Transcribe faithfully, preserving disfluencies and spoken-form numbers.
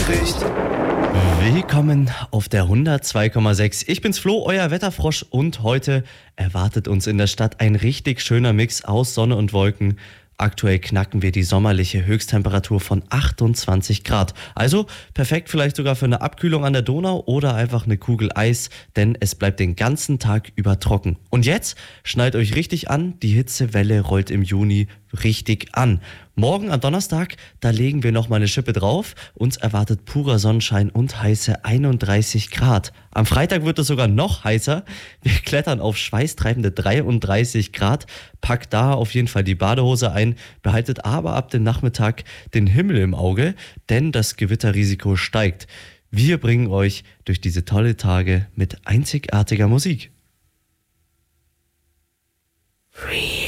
mitkriegt. Willkommen auf der hundertzwei Komma sechs. Ich bin's Flo, euer Wetterfrosch, und heute erwartet uns in der Stadt ein richtig schöner Mix aus Sonne und Wolken. Aktuell knacken wir die sommerliche Höchsttemperatur von achtundzwanzig Grad. Also perfekt vielleicht sogar für eine Abkühlung an der Donau oder einfach eine Kugel Eis, denn es bleibt den ganzen Tag über trocken. Und jetzt schnallt euch richtig an, die Hitzewelle rollt im Juni richtig an. Morgen am Donnerstag, da legen wir noch mal eine Schippe drauf. Uns erwartet purer Sonnenschein und heiße einunddreißig Grad. Am Freitag wird es sogar noch heißer. Wir klettern auf schweißtreibende dreiunddreißig Grad. Packt da auf jeden Fall die Badehose ein, behaltet aber ab dem Nachmittag den Himmel im Auge, denn das Gewitterrisiko steigt. Wir bringen euch durch diese tolle Tage mit einzigartiger Musik.